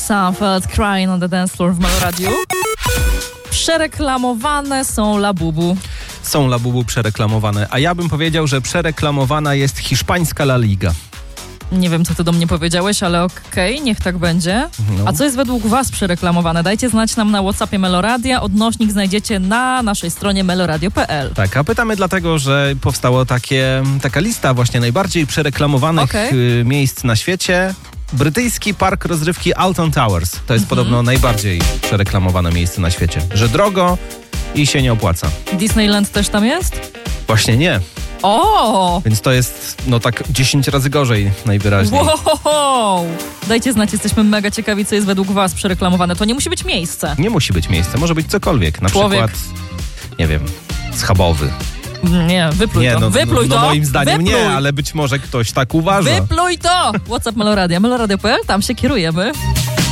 Seinfeld, Crying on the Dance Floor w Meloradiu. Przereklamowane są Labubu. Są Labubu przereklamowane, a ja bym powiedział, że przereklamowana jest hiszpańska La Liga. Nie wiem, co ty do mnie powiedziałeś, ale okej, niech tak będzie. No. A co jest według was przereklamowane? Dajcie znać nam na WhatsAppie Meloradia. Odnośnik znajdziecie na naszej stronie meloradio.pl. Tak, a pytamy dlatego, że powstała taka lista właśnie najbardziej przereklamowanych miejsc na świecie. Brytyjski park rozrywki Alton Towers. To jest podobno najbardziej przereklamowane miejsce na świecie. Że drogo i się nie opłaca. Disneyland też tam jest? Właśnie nie. O! Więc to jest tak 10 razy gorzej najwyraźniej. Wow! Dajcie znać, jesteśmy mega ciekawi, co jest według was przereklamowane. To nie musi być miejsce. Nie musi być miejsce, może być cokolwiek. Na Człowiek. przykład, nie wiem, schabowy. Nie, wypluj to. Wypluj to. Moim zdaniem Wypluj. nie, ale być może ktoś tak uważa. Wypluj to! WhatsApp Meloradia. Meloradio.pl, tam się kierujemy.